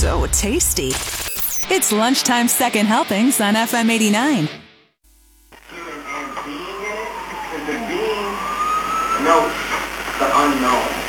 So tasty. It's Lunchtime Second Helpings on FM 89. Human and being in it, because the being knows the unknown.